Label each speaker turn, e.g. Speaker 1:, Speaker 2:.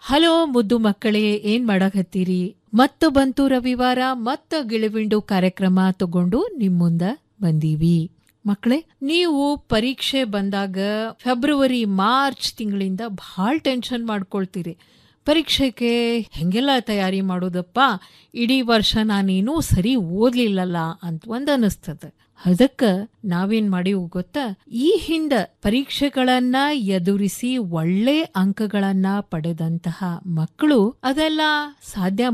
Speaker 1: Hello ಮುದ್ದು ಮಕ್ಕಳೇ, ಏನ್ ಮಾಡಕತ್ತೀರಿ? ಮತ್ತು ಬಂತು ರವಿವಾರ, ಮತ್ತ ಗಿಳಿವಿಂಡು ಕಾರ್ಯಕ್ರಮ ತಗೊಂಡು ನಿಮ್ ಮುಂದ ಬಂದೀವಿ. ಮಕ್ಕಳೇ, ನೀವು ಪರೀಕ್ಷೆ ಬಂದಾಗ ಫೆಬ್ರವರಿ ಮಾರ್ಚ್ ತಿಂಗಳಿಂದ ಬಹಳ ಟೆನ್ಷನ್ ಮಾಡ್ಕೊಳ್ತೀರಿ. ಪರೀಕ್ಷೆಗೆ ಹೆಂಗೆಲ್ಲ ತಯಾರಿ ಮಾಡೋದಪ್ಪ, ಇಡೀ ವರ್ಷ ನಾನೇನೂ ಸರಿ ಓದ್ಲಿಲ್ಲಲ್ಲ ಅಂತ ಒಂದ್ ಅನಿಸ್ತದ. ಅದಕ್ಕ ನಾವೇನ್ ಮಾಡಿವು ಗೊತ್ತಾ? ಈ ಹಿಂದ ಪರೀಕ್ಷೆಗಳನ್ನ ಎದುರಿಸಿ ಒಳ್ಳೆ ಅಂಕಗಳನ್ನ ಪಡೆದಂತಹ ಮಕ್ಕಳು ಅದೆಲ್ಲ ಸಾಧ್ಯ